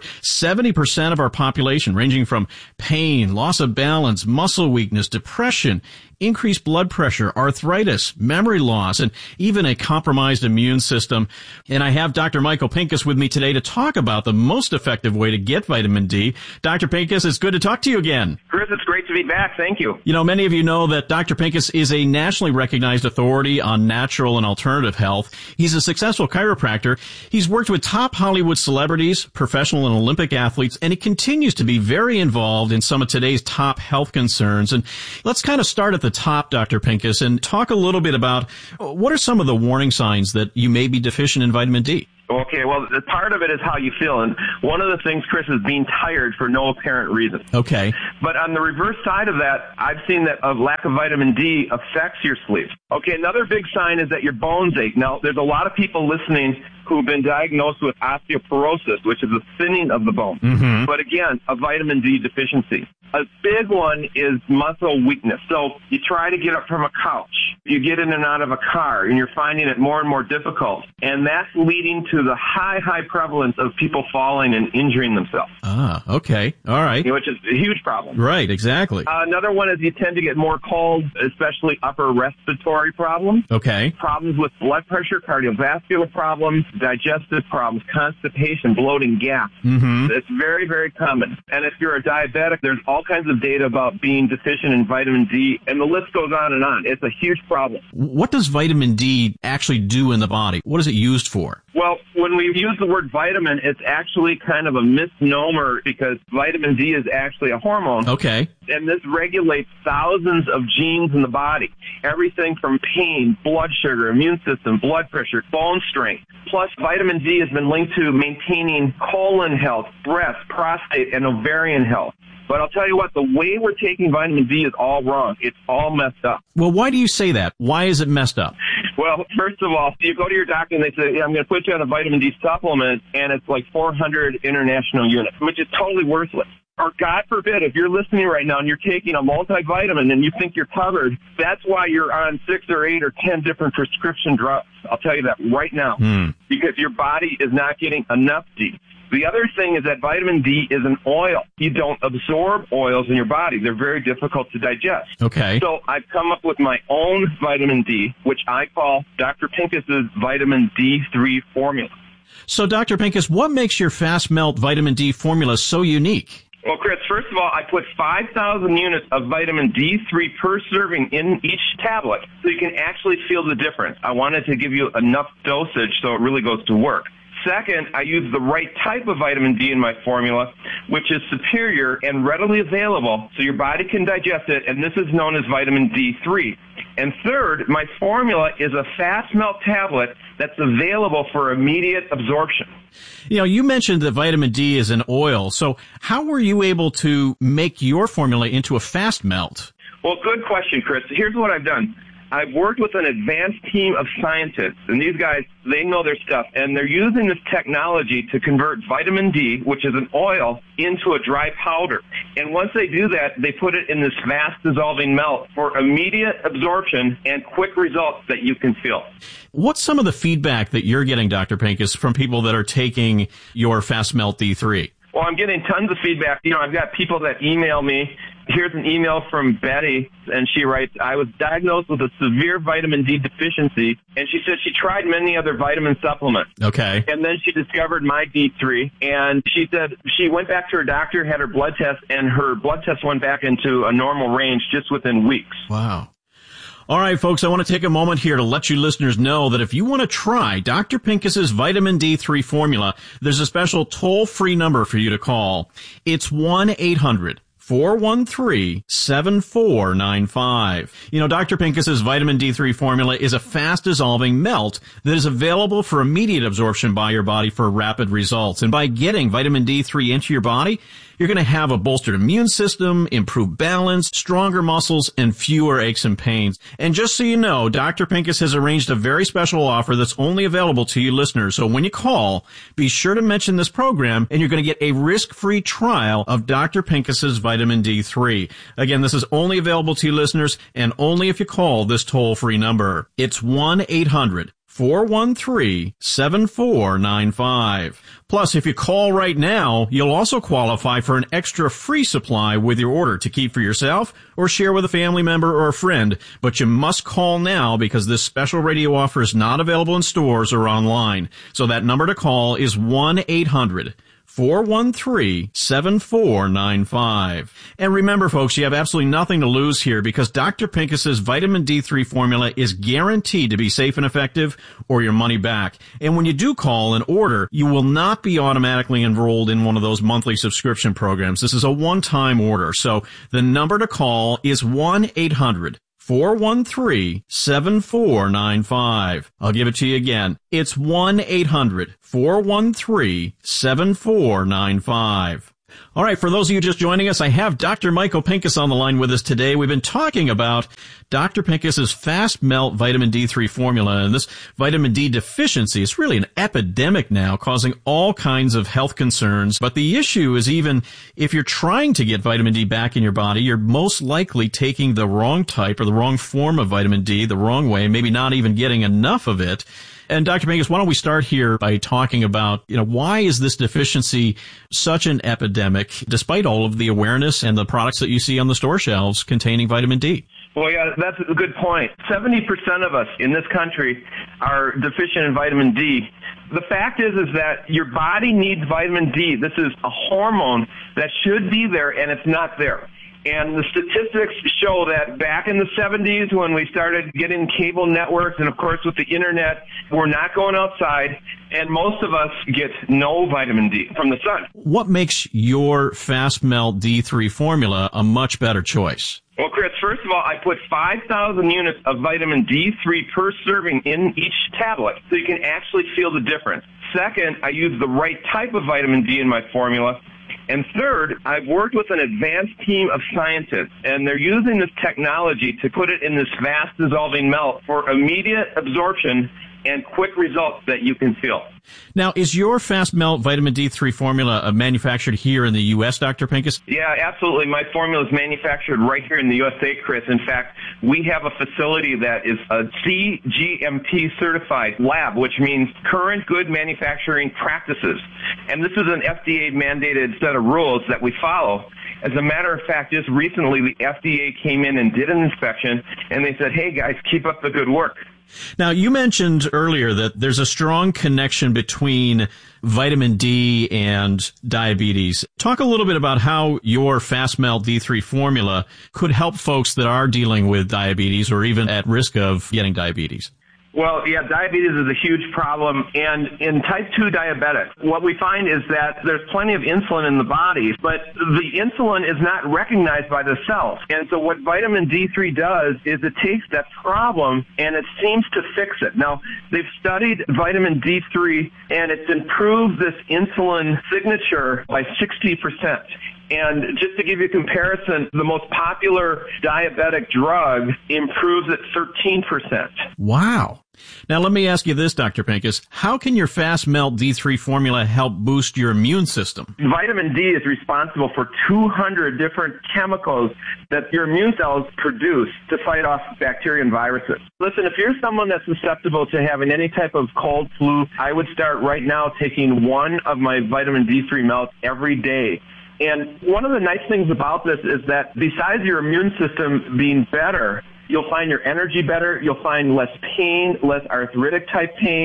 70% of our population, ranging from pain, loss of balance, muscle weakness, depression, increased blood pressure, arthritis, memory loss, and even a compromised immune system. And I have Dr. Michael Pinkus with me today to talk about the most effective way to get vitamin D. Dr. Pinkus, it's good to talk to you again. Chris, it's great to be back. Thank you. You know, many of you know that Dr. Pinkus is a nationally recognized authority on natural and alternative health. He's a successful chiropractor. He's worked with top Hollywood celebrities, professional and Olympic athletes, and he continues to be very involved in some of today's top health concerns. And let's kind of start at the top, Dr. Pinkus, and talk a little bit about what are some of the warning signs that you may be deficient in vitamin D? Okay, well, part of it is how you feel. And one of the things, Chris, is being tired for no apparent reason. Okay. But on the reverse side of that, I've seen that a lack of vitamin D affects your sleep. Okay, another big sign is that your bones ache. Now, there's a lot of people listening who've been diagnosed with osteoporosis, which is a thinning of the bone. Mm-hmm. But again, a vitamin D deficiency. A big one is muscle weakness. So you try to get up from a couch, you get in and out of a car, and you're finding it more and more difficult. And that's leading to the high prevalence of people falling and injuring themselves. Ah, okay. All right. Which is a huge problem. Right, exactly. Another one is you tend to get more colds, especially upper respiratory problems. Okay. Problems with blood pressure, cardiovascular problems, digestive problems, constipation, bloating, gas. Mm-hmm. It's very, very common. And if you're a diabetic, there's all kinds of data about being deficient in vitamin D, and the list goes on and on. It's a huge problem. What does vitamin D actually do in the body? What is it used for? Well, when we use the word vitamin, it's actually kind of a misnomer because vitamin D is actually a hormone. Okay. And this regulates thousands of genes in the body. Everything from pain, blood sugar, immune system, blood pressure, bone strength. Plus, vitamin D has been linked to maintaining colon health, breast, prostate, and ovarian health. But I'll tell you what, the way we're taking vitamin D is all wrong. It's all messed up. Well, why do you say that? Why is it messed up? Well, first of all, you go to your doctor and they say, yeah, I'm going to put you on a vitamin D supplement, and it's like 400 international units, which is totally worthless. Or God forbid, if you're listening right now and you're taking a multivitamin and you think you're covered, that's why you're on 6 or 8 or 10 different prescription drugs. I'll tell you that right now. Because your body is not getting enough D. The other thing is that vitamin D is an oil. You don't absorb oils in your body. They're very difficult to digest. Okay. So I've come up with my own vitamin D, which I call Dr. Pinkus's vitamin D3 formula. So, Dr. Pinkus, what makes your fast melt vitamin D formula so unique? Well, Chris, first of all, I put 5,000 units of vitamin D3 per serving in each tablet so you can actually feel the difference. I wanted to give you enough dosage so it really goes to work. Second, I use the right type of vitamin D in my formula, which is superior and readily available so your body can digest it, and this is known as vitamin D3. And third, my formula is a fast melt tablet that's available for immediate absorption. You know, you mentioned that vitamin D is an oil, so how were you able to make your formula into a fast melt? Well, good question, Chris. Here's what I've done. I've worked with an advanced team of scientists, and these guys, they know their stuff, and they're using this technology to convert vitamin D, which is an oil, into a dry powder. And once they do that, they put it in this fast-dissolving melt for immediate absorption and quick results that you can feel. What's some of the feedback that you're getting, Dr. Pinkus, from people that are taking your Fast Melt D3? Well, I'm getting tons of feedback. You know, I've got people that email me. Here's an email from Betty, and she writes, I was diagnosed with a severe vitamin D deficiency, and she said she tried many other vitamin supplements. Okay. And then she discovered my D3, and she said she went back to her doctor, had her blood test, and her blood test went back into a normal range just within weeks. Wow. All right, folks, I want to take a moment here to let you listeners know that if you want to try Dr. Pinkus's vitamin D3 formula, there's a special toll-free number for you to call. It's 1-800 413-7495. You know, Dr. Pincus's vitamin D3 formula is a fast-dissolving melt that is available for immediate absorption by your body for rapid results. And by getting vitamin D3 into your body, you're going to have a bolstered immune system, improved balance, stronger muscles, and fewer aches and pains. And just so you know, Dr. Pincus has arranged a very special offer that's only available to you listeners. So when you call, be sure to mention this program, and you're going to get a risk-free trial of Dr. Pincus's vitamin D3. Again, this is only available to you listeners, and only if you call this toll-free number. It's 1-800-413-7495. Plus, if you call right now, you'll also qualify for an extra free supply with your order to keep for yourself or share with a family member or a friend. But you must call now because this special radio offer is not available in stores or online. So that number to call is 1-800-413-7495. And remember, folks, you have absolutely nothing to lose here because Dr. Pincus's vitamin D3 formula is guaranteed to be safe and effective or your money back. And when you do call and order, you will not be automatically enrolled in one of those monthly subscription programs. This is a one-time order. So the number to call is 1-800-413-7495. I'll give it to you again. It's 1-800-413-7495. All right, for those of you just joining us, I have Dr. Michael Pincus on the line with us today. We've been talking about Dr. Pincus's Fast Melt vitamin D3 formula, and this vitamin D deficiency is really an epidemic now, causing all kinds of health concerns. But the issue is even if you're trying to get vitamin D back in your body, you're most likely taking the wrong type or the wrong form of vitamin D the wrong way, maybe not even getting enough of it. And Dr. Pincus, why don't we start here by talking about, why is this deficiency such an epidemic, despite all of the awareness and the products that you see on the store shelves containing vitamin D? Well, yeah, that's a good point. 70% of us in this country are deficient in vitamin D. The fact is that your body needs vitamin D. This is a hormone that should be there, and it's not there. And the statistics show that back in the 70s when we started getting cable networks and, of course, with the Internet, we're not going outside, and most of us get no vitamin D from the sun. What makes your Fast Melt D3 formula a much better choice? Well, Chris, first of all, I put 5,000 units of vitamin D3 per serving in each tablet, so you can actually feel the difference. Second, I use the right type of vitamin D in my formula. And third, I've worked with an advanced team of scientists, and they're using this technology to put it in this fast dissolving melt for immediate absorption and quick results that you can feel. Now, is your Fast Melt vitamin D3 formula manufactured here in the U.S., Dr. Pincus? Yeah, absolutely. My formula is manufactured right here in the USA, Chris. In fact, we have a facility that is a CGMP certified lab, which means current good manufacturing practices. And this is an FDA mandated set of rules that we follow. As a matter of fact, just recently the FDA came in and did an inspection, and they said, hey, guys, keep up the good work. Now, you mentioned earlier that there's a strong connection between vitamin D and diabetes. Talk a little bit about how your Fast Melt D3 formula could help folks that are dealing with diabetes or even at risk of getting diabetes. Well, yeah, diabetes is a huge problem, and in type 2 diabetics, what we find is that there's plenty of insulin in the body, but the insulin is not recognized by the cells. And so what vitamin D3 does is it takes that problem and it seems to fix it. Now, they've studied vitamin D3, and it's improved this insulin signature by 60%. And just to give you a comparison, the most popular diabetic drug improves at 13%. Wow. Now, let me ask you this, Dr. Pincus. How can your Fast Melt D3 formula help boost your immune system? Vitamin D is responsible for 200 different chemicals that your immune cells produce to fight off bacteria and viruses. Listen, if you're someone that's susceptible to having any type of cold, flu, I would start right now taking one of my vitamin D3 melts every day. And one of the nice things about this is that besides your immune system being better, you'll find your energy better, you'll find less pain, less arthritic type pain,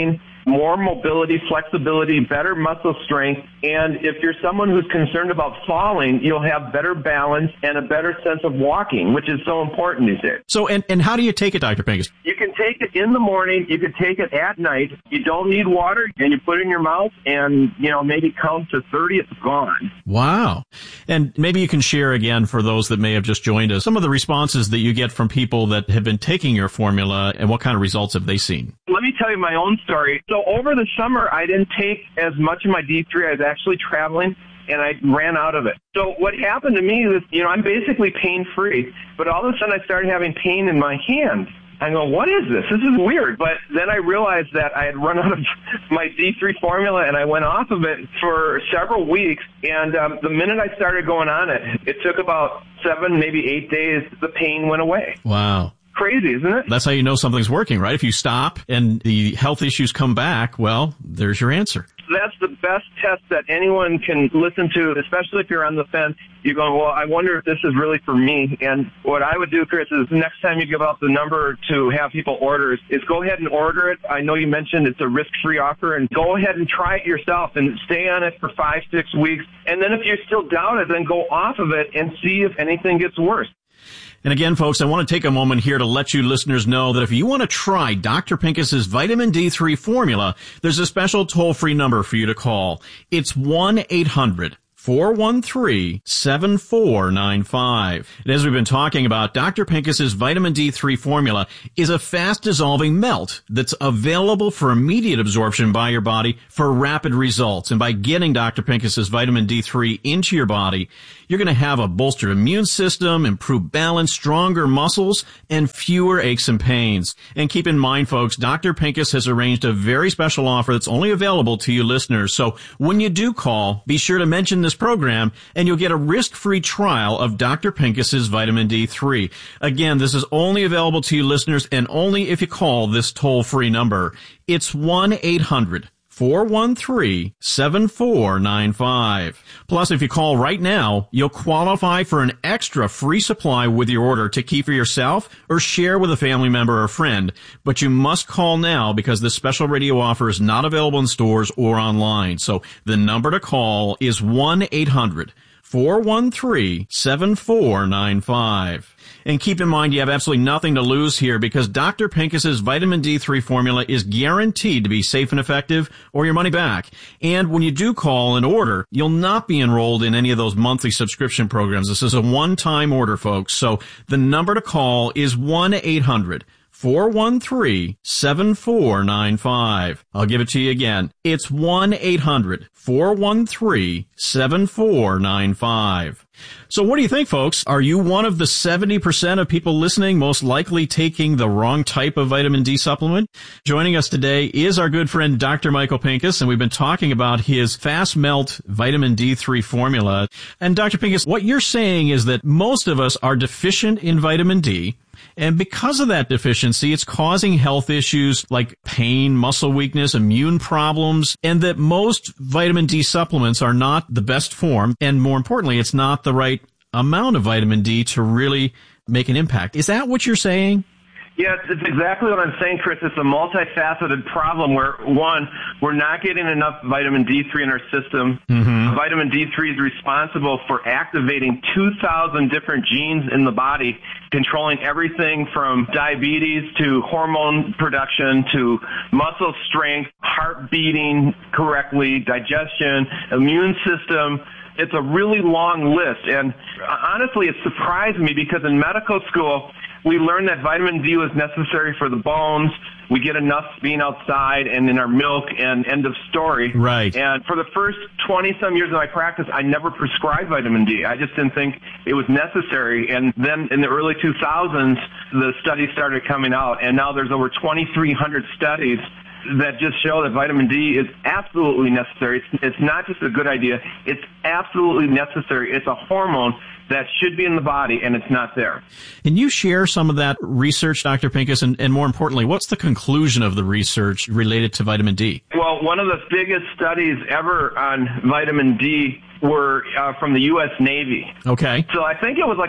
more mobility, flexibility, better muscle strength. And if you're someone who's concerned about falling, you'll have better balance and a better sense of walking, which is so important these days. So, and how do you take it, Dr. Pincus? You can take it in the morning. You can take it at night. You don't need water, and you put it in your mouth, and, maybe count to 30, it's gone. Wow. And maybe you can share again, for those that may have just joined us, some of the responses that you get from people that have been taking your formula, and what kind of results have they seen? Let me tell you my own story. So over the summer, I didn't take as much of my D3. I was actually traveling, and I ran out of it. So what happened to me is, I'm basically pain-free, but all of a sudden I started having pain in my hand. I go, what is this? This is weird. But then I realized that I had run out of my D3 formula, and I went off of it for several weeks. And the minute I started going on it, it took about 7, maybe 8 days. The pain went away. Wow. Crazy, isn't it? That's how you know something's working, right? If you stop and the health issues come back, well, there's your answer. That's the best test that anyone can listen to, especially if you're on the fence. You're going, well, I wonder if this is really for me. And what I would do, Chris, is next time you give out the number to have people order is go ahead and order it. I know you mentioned it's a risk-free offer, and go ahead and try it yourself and stay on it for 5-6 weeks. And then if you still doubt it, then go off of it and see if anything gets worse. And again, folks, I want to take a moment here to let you listeners know that if you want to try Dr. Pincus's vitamin D3 formula, there's a special toll-free number for you to call. It's 1-800-413-7495. And as we've been talking about, Dr. Pincus's vitamin D3 formula is a fast-dissolving melt that's available for immediate absorption by your body for rapid results. And by getting Dr. Pincus's vitamin D3 into your body, you're going to have a bolstered immune system, improved balance, stronger muscles, and fewer aches and pains. And keep in mind, folks, Dr. Pincus has arranged a very special offer that's only available to you listeners. So when you do call, be sure to mention this program, and you'll get a risk-free trial of Dr. Pincus's vitamin D3. Again, this is only available to you listeners, and only if you call this toll-free number. It's 1-800-413-7495. Plus, if you call right now, you'll qualify for an extra free supply with your order to keep for yourself or share with a family member or friend. But you must call now because this special radio offer is not available in stores or online. So the number to call is 1-800-413-7495. And keep in mind, you have absolutely nothing to lose here because Dr. Pincus's vitamin D3 formula is guaranteed to be safe and effective or your money back. And when you do call and order, you'll not be enrolled in any of those monthly subscription programs. This is a one-time order, folks. So the number to call is 1-800-413-7495. I'll give it to you again. It's 1-800-413-7495. So what do you think, folks? Are you one of the 70% of people listening most likely taking the wrong type of vitamin D supplement? Joining us today is our good friend Dr. Michael Pincus, and we've been talking about his Fast Melt vitamin D3 formula. And Dr. Pincus, what you're saying is that most of us are deficient in vitamin D, and because of that deficiency, it's causing health issues like pain, muscle weakness, immune problems, and that most vitamin D supplements are not the best form, and more importantly, it's not the right amount of vitamin D to really make an impact. Is that what you're saying? Yeah, it's exactly what I'm saying, Chris. It's a multifaceted problem where, one, we're not getting enough vitamin D3 in our system. Mm-hmm. Vitamin D3 is responsible for activating 2,000 different genes in the body, controlling everything from diabetes to hormone production to muscle strength, heart beating correctly, digestion, immune system. It's a really long list. And honestly, it surprised me because in medical school, we learned that vitamin D was necessary for the bones. We get enough being outside and in our milk, and end of story. Right. And for the first 20-some years of my practice, I never prescribed vitamin D. I just didn't think it was necessary. And then in the early 2000s, the studies started coming out, and now there's over 2,300 studies that just show that vitamin D is absolutely necessary. It's not just a good idea. It's absolutely necessary. It's a hormone that should be in the body, and it's not there. Can you share some of that research, Dr. Pincus, and more importantly, what's the conclusion of the research related to vitamin D? Well, one of the biggest studies ever on vitamin D were from the U.S. Navy. Okay. So I think it was like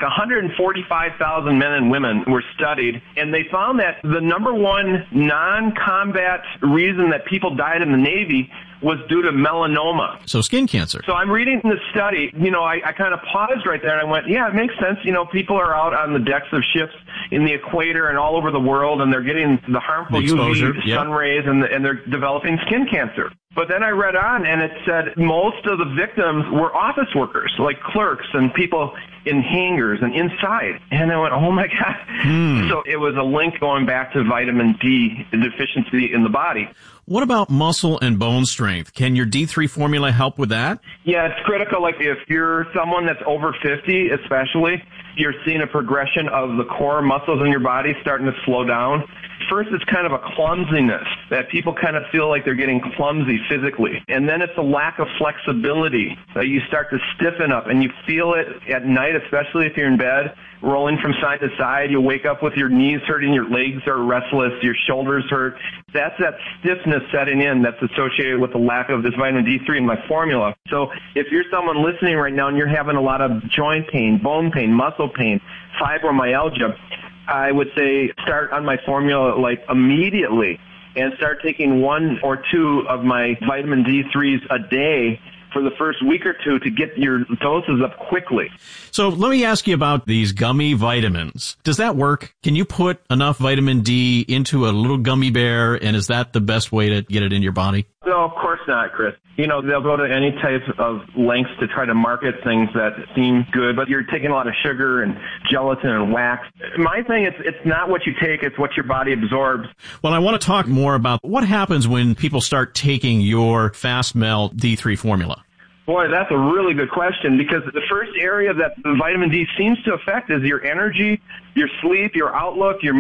145,000 men and women were studied, and they found that the number one non-combat reason that people died in the Navy was due to melanoma. So skin cancer. So I'm reading the study, I kind of paused right there and I went, yeah, it makes sense. People are out on the decks of ships in the equator and all over the world, and they're getting the harmful UV sun rays, and they're developing skin cancer. But then I read on, and it said most of the victims were office workers, like clerks and people in hangars and inside. And I went, oh, my God. So it was a link going back to vitamin D deficiency in the body. What about muscle and bone strength? Can your D3 formula help with that? Yeah, it's critical. Like if you're someone that's over 50, especially, you're seeing a progression of the core muscles in your body starting to slow down. First, it's kind of a clumsiness that people kind of feel like they're getting clumsy physically. And then it's a lack of flexibility. So you start to stiffen up, and you feel it at night, especially if you're in bed, rolling from side to side. You wake up with your knees hurting, your legs are restless, your shoulders hurt. That's that stiffness setting in that's associated with the lack of this vitamin D3 in my formula. So if you're someone listening right now and you're having a lot of joint pain, bone pain, muscle pain, fibromyalgia, I would say start on my formula like immediately and start taking 1 or 2 of my vitamin D3s a day for the first week or two to get your doses up quickly. So let me ask you about these gummy vitamins. Does that work? Can you put enough vitamin D into a little gummy bear, and is that the best way to get it in your body? No, of course not, Chris. They'll go to any type of lengths to try to market things that seem good, but you're taking a lot of sugar and gelatin and wax. My thing is, it's not what you take, it's what your body absorbs. Well, I want to talk more about what happens when people start taking your Fast Melt D3 formula. Boy, that's a really good question, because the first area that the vitamin D seems to affect is your energy, your sleep, your outlook, your